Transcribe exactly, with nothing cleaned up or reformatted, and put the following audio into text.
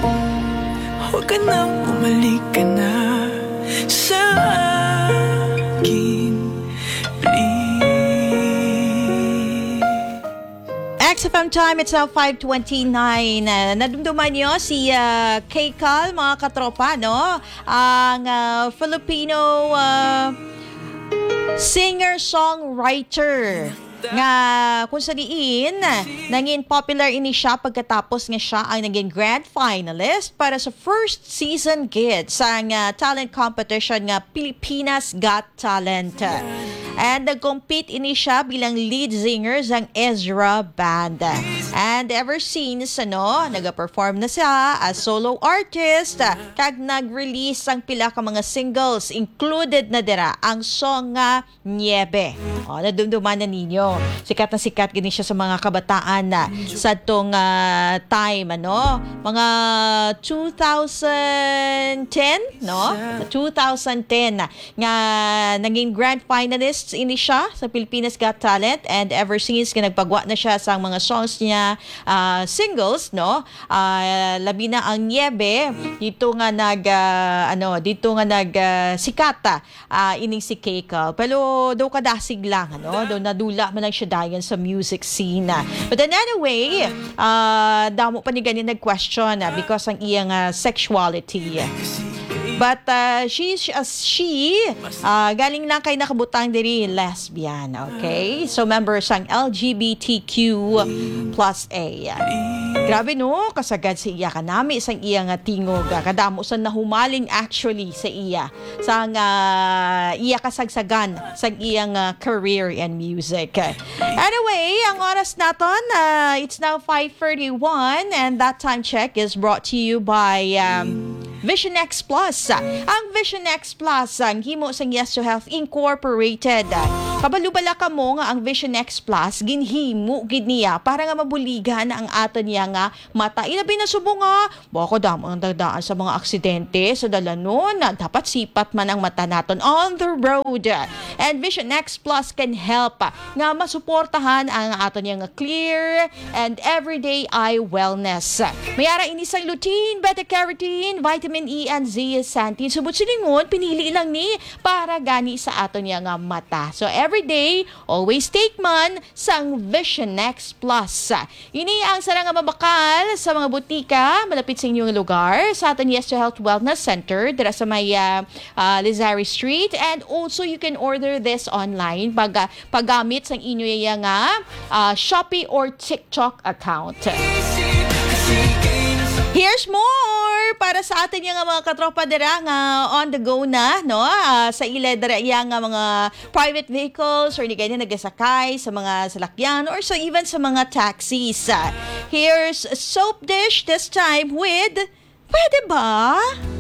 Huwag ka nang bumalik ka na sa akin, please. X F M time, it's now five twenty-nine. Uh, nadumduman nyo si uh, K-Cal, mga katropa, no? Ang uh, Filipino uh, singer-songwriter nga kung saliin, naging popular ini siya pagkatapos nga siya ang naging grand finalist para sa first season gid sa uh, talent competition nga Pilipinas Got Talent. And nag-compete ini siya bilang lead singer sang Ezra Band. And ever since, ano, nag-perform na siya as solo artist, kag nag-release ang pila ka mga singles, included na dira ang song nga Niebe. O, nadumduman na ninyo. Sikat na sikat gini siya sa mga kabataan na sa tong uh, time, ano, mga two thousand ten, no? two thousand ten nga naging grand finalist ini siya sa Pilipinas Got Talent, and ever since nga nagpagwa na siya sa mga songs niya, uh, singles, no? Uh, labi na ang Niebe dito nga nag uh, ano, dito nga nag uh, sikata uh, ining si K-Cal. Pero do kadasig lang, ano? Do nadula man lang siya dayon sa music scene. But then anyway, uh, damo pa ni ganin nag-question uh, because ang iyang uh, sexuality. But uh, she, as she, uh, galing lang kay nakabutang diri lesbian, okay? So members ang L G B T Q plus A. Grabe no, kasagad si iya kanami sang iya nga tingog. Kadamo sa nahumaling actually sa iya. Sang uh, iya kasagsagan sang iyang uh, career in music. Anyway, ang oras naton, uh, it's now five thirty-one, and that time check is brought to you by um, Vision X Plus. Ang Vision X Plus, ang himo sang Yes to Health Incorporated. Kabalubala ka mo nga ang Vision X Plus, ginhimo gid niya para nga mabuligan ang aton niya nga mata. Ilabi na subo nga, bako damo ang dagdaan sa mga aksidente sa dalanon. Dapat sipat man ang mata naton on the road. And Vision X Plus can help nga masuportahan ang aton niya nga clear and everyday eye wellness. Mayara ini sang lutein, beta-carotene, vitamin E and zeaxanthin. Subot silingon, pinili lang ni para gani sa aton niya nga mata. So every day, always take man sang Vision X Plus. Ini ang sarang nga mabakal sa mga butika malapit sa inyong lugar sa aton Yes to Health Wellness Center dira sa may uh, uh, Lizari Street, and also you can order this online pag uh, paggamit sang inyo nga uh, Shopee or TikTok account. Here's more para sa atin yung mga katropa dira nga on the go na, no? Uh, sa ila dira yang nga mga private vehicles or di ganyan nagasakay sa mga salakyan or so even sa mga taxis. Uh, here's a soap dish this time with, pwede ba?